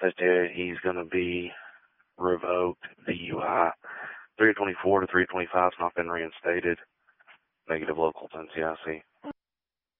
that he's going to be revoked. DUI 324 to 325 has not been reinstated. Negative local 10 CIC.